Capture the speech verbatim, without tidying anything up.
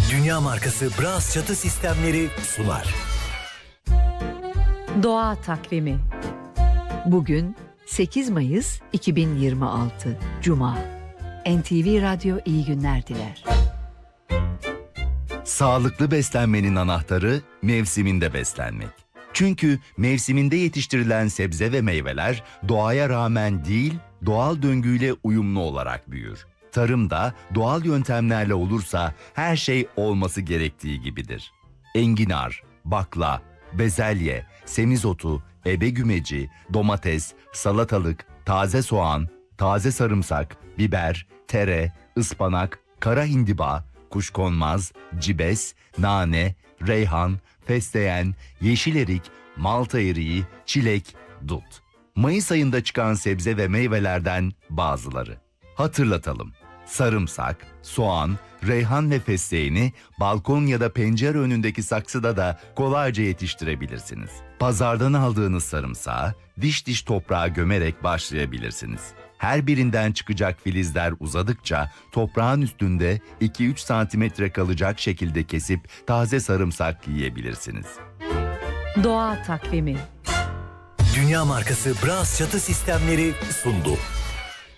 Dünya markası Bras çatı sistemleri sunar. Doğa takvimi. Bugün sekiz Mayıs iki bin yirmi altı Cuma. N T V Radyo iyi günler diler. Sağlıklı beslenmenin anahtarı mevsiminde beslenmek. Çünkü mevsiminde yetiştirilen sebze ve meyveler doğaya rağmen değil, doğal döngüyle uyumlu olarak büyür. Tarımda doğal yöntemlerle olursa her şey olması gerektiği gibidir. Enginar, bakla, bezelye, semizotu, ebegümeci, domates, salatalık, taze soğan, taze sarımsak, biber, tere, ıspanak, kara hindiba, kuşkonmaz, cibes, nane, reyhan, fesleğen, yeşil erik, malta eriği, çilek, dut. Mayıs ayında çıkan sebze ve meyvelerden bazıları. Hatırlatalım. Sarımsak, soğan, reyhan ve fesleğeni balkon ya da pencere önündeki saksıda da kolayca yetiştirebilirsiniz. Pazardan aldığınız sarımsağı diş diş toprağa gömerek başlayabilirsiniz. Her birinden çıkacak filizler uzadıkça toprağın üstünde iki üç santimetre kalacak şekilde kesip taze sarımsak yiyebilirsiniz. Doğa takvimi. Dünya markası Bras çatı sistemleri sundu.